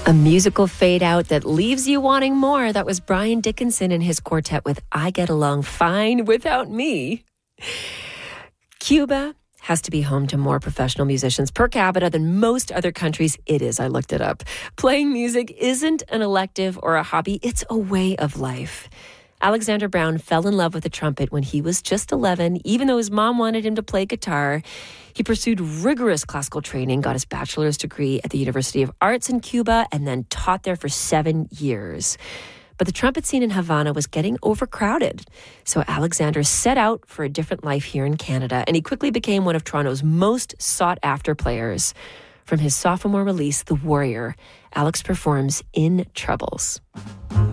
A musical fade out that leaves you wanting more. That was Brian Dickinson and his quartet with I Get Along Fine Without Me. Cuba has to be home to more professional musicians per capita than most other countries. It is. I looked it up. Playing music isn't an elective or a hobby. It's a way of life. Alexander Brown fell in love with the trumpet when he was just 11, even though his mom wanted him to play guitar. He pursued rigorous classical training, got his bachelor's degree at the University of Arts in Cuba, and then taught there for 7 years. But the trumpet scene in Havana was getting overcrowded. So Alexander set out for a different life here in Canada, and he quickly became one of Toronto's most sought-after players. From his sophomore release, The Warrior, Alex performs In Troubles.